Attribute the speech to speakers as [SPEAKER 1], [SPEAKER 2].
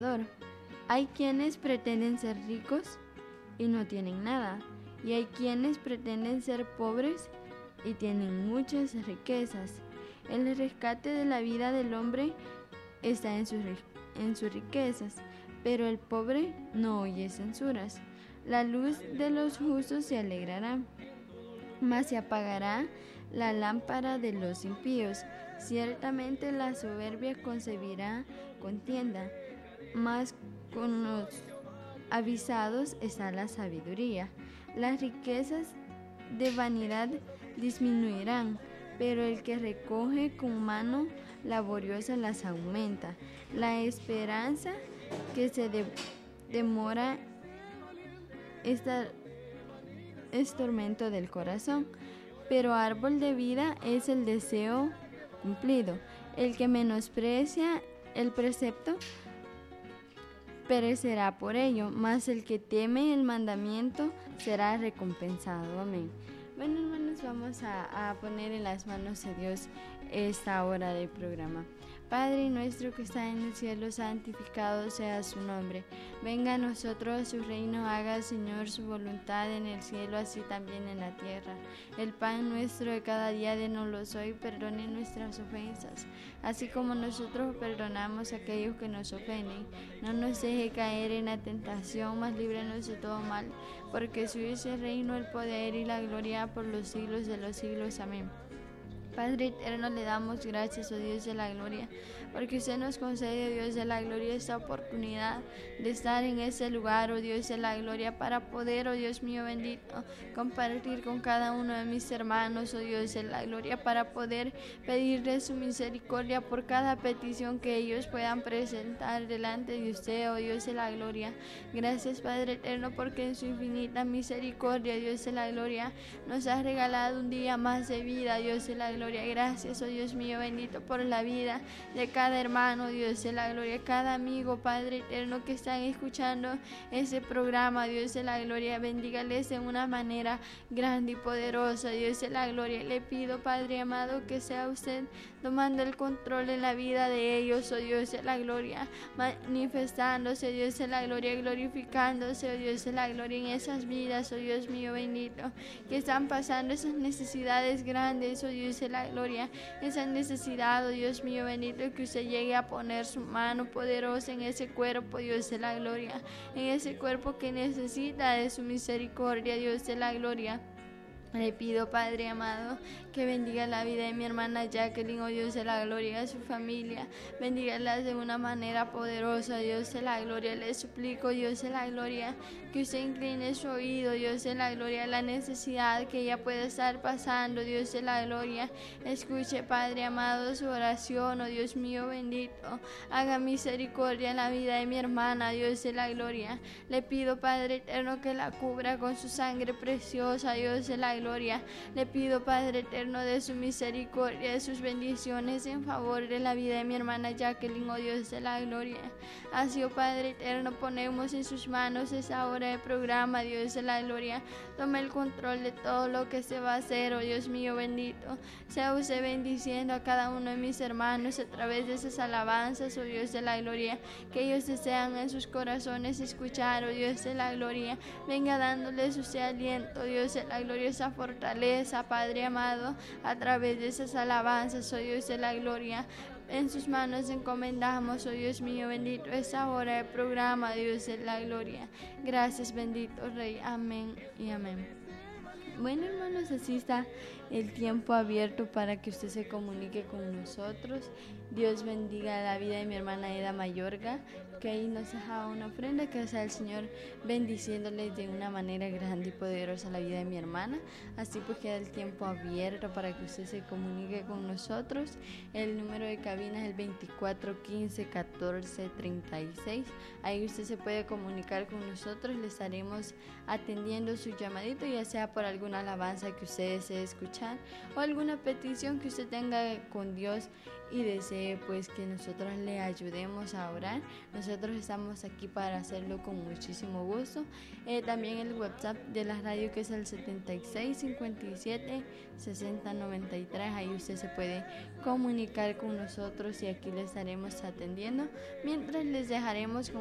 [SPEAKER 1] Hay quienes pretenden ser ricos y no tienen nada, y hay quienes pretenden ser pobres y tienen muchas riquezas. El rescate de la vida del hombre está en sus riquezas, pero el pobre no oye censuras. La luz de los justos se alegrará, mas se apagará la lámpara de los impíos. Ciertamente la soberbia concebirá contienda, mas con los avisados está la sabiduría. Las riquezas de vanidad disminuirán, pero el que recoge con mano laboriosa las aumenta. La esperanza que se demora es tormento del corazón, pero árbol de vida es el deseo cumplido. El que menosprecia el precepto perecerá por ello, mas el que teme el mandamiento será recompensado. Amén. Bueno, hermanos, vamos a poner en las manos de Dios esta hora del programa. Padre nuestro que está en el cielo, santificado sea su nombre. Venga a nosotros su reino, haga, Señor, su voluntad en el cielo, así también en la tierra. El pan nuestro de cada día, denoslo hoy, perdone nuestras ofensas, así como nosotros perdonamos a aquellos que nos ofenden. No nos deje caer en la tentación, mas líbranos de todo mal, porque suyo es el reino, el poder y la gloria por los siglos de los siglos. Amén. Padre eterno, le damos gracias, oh Dios de la gloria, porque usted nos concede, Dios de la gloria, esta oportunidad de estar en ese lugar, oh Dios de la gloria, para poder, oh Dios mío bendito, compartir con cada uno de mis hermanos, oh Dios de la gloria, para poder pedirle su misericordia por cada petición que ellos puedan presentar delante de usted, oh Dios de la gloria. Gracias, Padre eterno, porque en su infinita misericordia, Dios de la gloria, nos has regalado un día más de vida, Dios de la gloria. Gracias, oh Dios mío bendito, por la vida de cada hermano, Dios de la gloria, cada amigo, Padre eterno, que están escuchando ese programa, Dios de la gloria. Bendígales de una manera grande y poderosa, Dios de la gloria. Le pido, Padre amado, que sea usted tomando el control en la vida de ellos, oh Dios de la gloria, manifestándose, Dios de la gloria, glorificándose, oh Dios de la gloria, en esas vidas, oh Dios mío bendito, que están pasando esas necesidades grandes, oh Dios de la gloria, esa necesidad, oh Dios mío bendito, que usted llegue a poner su mano poderosa en ese cuerpo, Dios de la gloria, en ese cuerpo que necesita de su misericordia, Dios de la gloria. Le pido, Padre amado, que bendiga la vida de mi hermana Jacqueline, oh Dios de la gloria, de su familia. Bendígalas de una manera poderosa, Dios de la gloria. Le suplico, Dios de la gloria, que usted incline su oído, Dios de la gloria, la necesidad que ella puede estar pasando, Dios de la gloria. Escuche, Padre amado, su oración, oh Dios mío bendito. Haga misericordia en la vida de mi hermana, Dios de la gloria. Le pido, Padre eterno, que la cubra con su sangre preciosa, Dios de la gloria. Le pido, Padre eterno, de su misericordia, de sus bendiciones en favor de la vida de mi hermana Jacqueline, oh Dios de la gloria. Así, oh Padre eterno, ponemos en sus manos esa hora de programa, Dios de la gloria. Toma el control de todo lo que se va a hacer, oh Dios mío bendito. Sea usted bendiciendo a cada uno de mis hermanos a través de esas alabanzas, oh Dios de la gloria, que ellos desean en sus corazones escuchar, oh Dios de la gloria. Venga dándoles usted aliento, Dios de la gloria, esa fortaleza, Padre amado, a través de esas alabanzas, oh Dios de la gloria. En sus manos encomendamos, oh Dios mío bendito, esta hora de programa, Dios de la gloria. Gracias, bendito Rey. Amén y amén. Bueno, hermanos, así está el tiempo abierto para que usted se comunique con nosotros. Dios bendiga la vida de mi hermana Eda Mayorga, que ahí nos deja una ofrenda, que sea el Señor bendiciéndoles de una manera grande y poderosa la vida de mi hermana. Así pues queda el tiempo abierto para que usted se comunique con nosotros. El número de cabina es el 24 15 14 36. Ahí usted se puede comunicar con nosotros. Le estaremos atendiendo su llamadito, ya sea por alguna alabanza que usted desee escuchar escuchar, o alguna petición que usted tenga con Dios y desee pues que nosotros le ayudemos a orar. Nosotros estamos aquí para hacerlo con muchísimo gusto. También el WhatsApp de la radio, que es el 7657-6093. Ahí usted se puede comunicar con nosotros y aquí le estaremos atendiendo. Mientras les dejaremos con